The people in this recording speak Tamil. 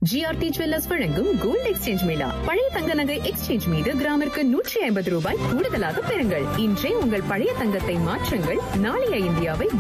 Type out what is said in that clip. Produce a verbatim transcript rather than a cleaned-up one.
ஜிஆர்டி ஜுவல்லர்ஸ் வழங்கும் கோல்ட் எக்ஸ்சேஞ்ச் மேளா. பழைய தங்க நகை எக்ஸ்சேஞ்ச் மீது கிராமிற்கு நூற்றி ஐம்பது ரூபாய் கூடுதலாக பெறுங்கள். இன்றே உங்கள் பழைய தங்கத்தை மாற்றுங்கள். நாளைய இந்தியாவை